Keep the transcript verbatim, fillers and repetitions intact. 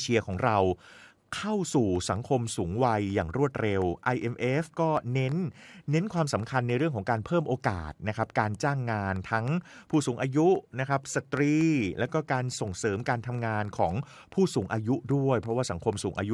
ชียของเราเข้าสู่สังคมสูงวัยอย่างรวดเร็ว ไอ เอ็ม เอฟ ก็เน้นเน้นความสำคัญในเรื่องของการเพิ่มโอกาสนะครับการจ้างงานทั้งผู้สูงอายุนะครับสตรีแล้วก็การส่งเสริมการทำงานของผู้สูงอายุด้วยเพราะว่าสังคมสูงอายุ